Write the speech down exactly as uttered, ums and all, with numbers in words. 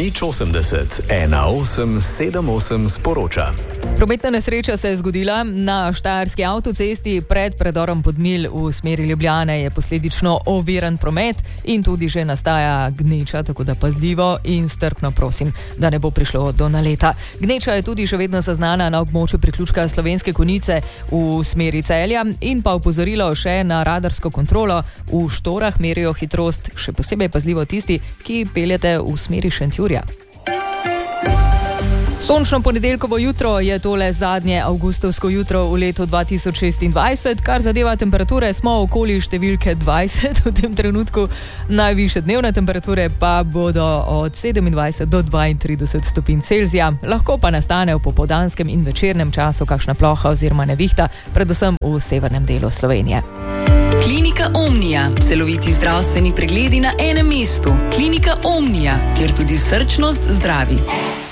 nič osemdeset, ena osem sedem osem sporoča. Prometna nesreča se je zgodila na štajerski avtocesti pred predorom Podmilj v smeri Ljubljane. Je posledično oviran promet in tudi že nastaja gneča, tako da pazljivo in strpno prosim, da ne bo prišlo do naleta. Gneča je tudi še vedno zaznana na območju priključka Slovenske Konjice v smeri Celja in pa opozorilo še na radarsko kontrolo. V Štorah merijo hitrost, še posebej pazljivo tisti, ki peljete v smeri Šentjurja. Sončno ponedeljkovo jutro je tole zadnje avgustovsko jutro v letu dva tisoč šestindvajset, kar zadeva temperature, smo okoli številke dvajset v tem trenutku, najvišje dnevne temperature pa bodo od sedemindvajset do dvaintrideset stopinj Celzija, lahko pa nastane v popoldanskem in večernem času kakšna ploha oziroma nevihta, predvsem v severnem delu Slovenije. Klinika Omnia, celoviti zdravstveni pregledi na enem mestu. Klinika Omnia, kjer tudi srčnost zdravi.